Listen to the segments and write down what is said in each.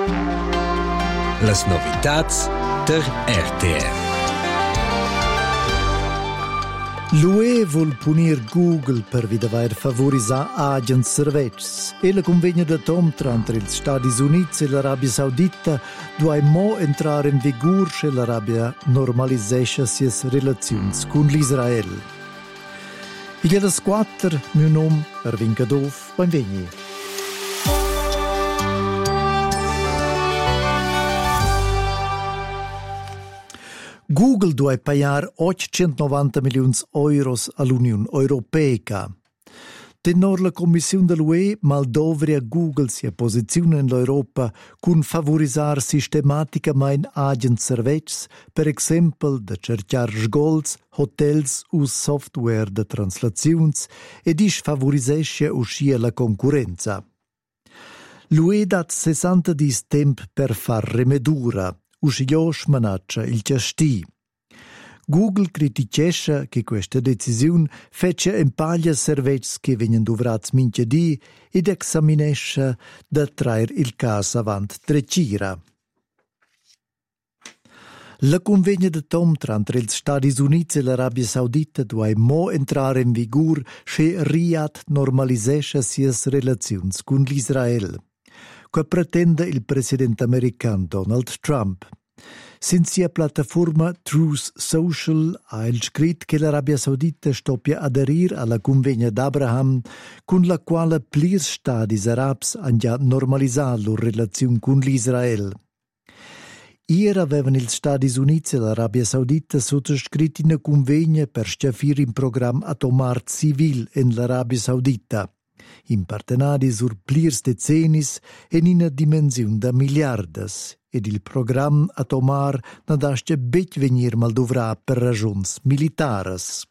Las novitats der RTR. L'UE vuol punir Google per vidaver favorisar agents servetgs e la convegna de Tom tra gli Stati Uniti e l'Arabia Saudita deve mo entrare in vigore se l'Arabia normalisesce sies relazioni con l'Israel. Il è da squatter, mio nome è Vincadov, benveni. Google deve pagare 890 milioni euro all'Unione Europea. Tenor la Commissione dell'UE maldovria Google sia posizione in Europa con favorisare sistematicamente agenti servizi, per esempio da cercare sgols, hotels o software de translazioni e di favorisce uscire la concorrenza. L'UE dat 60 di tempo per far rimedura. Usciglios manaccia il ciastì. Google criticesce che questa decisione fece in paglia servizi che vengono dovrats minchedì ed examinesce da traer il caso avanti trecira. La convegna de Tom tra gli Stati Uniti e l'Arabia Saudita deve mo entrare in vigore se Riyadh normalisesce sies relazioni con l'Israel, che pretende il presidente americano Donald Trump. Senza piattaforma Truth Social ha il scritto che l'Arabia Saudita stoppia aderire alla convegna d'Abraham con la quale plir stati arabs hanno già normalizzato le relazioni con l'Israel. Ieri avevano gli Stati Uniti e l'Arabia Saudita sottoscritto una convegna per stabilire un programma atomar civil in l'Arabia Saudita, in partenari sur plirs decennis e in una dimensione da miliardas, ed il programma atomar nadasce bec venir maldovrà per ragioni militares.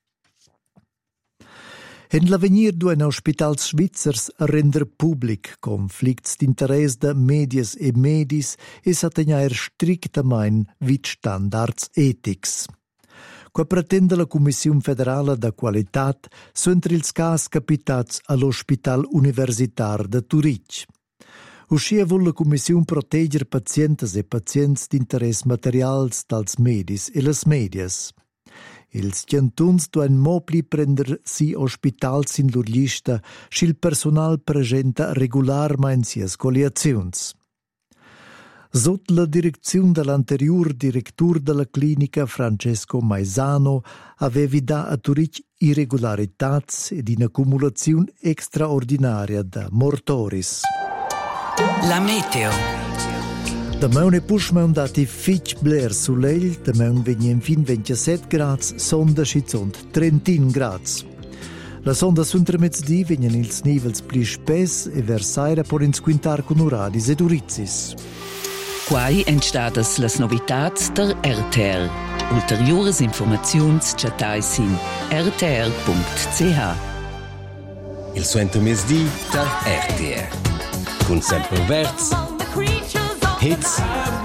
En l'avenir duen ospitals svizzers render public conflicts d'interesse da medias e medis e s'attegnair strictament vit standards etics. Qua pretende la Commissione federale da qualità sono entre ils cas capitats all'Hospital Universitar de Zurich. Uscia vuol la Commissione protegger pazientes e pazients d'interesse materials dals medis e las medias. Ils cantuns duen mopli prender si ospitals in lur lista s'il personal presenta regolarmein sias coliaziuns. Sotto la direzione dell'anterior direttore della clinica Francesco Maisano avevi da a Zurich irregolarità ed un'accumulazione straordinaria da mortoris. La meteo. Da meune puschmeun dati fitch bler sull'egl, da meun venien fin 27 gradi, sonda schizont 30 gradi. La sonda suntre mezzdi venien ils nivels pli spes e versaira por ins quintar con uradis ed urizis. Quai entstadas las novitats der RTR. Ulteriores informaziuns chatais in rtr.ch. Il suento mesdi der RTR. Con sempre verts, hits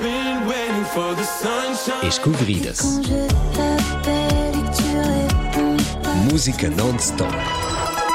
e scuvridas. Musica non-stop.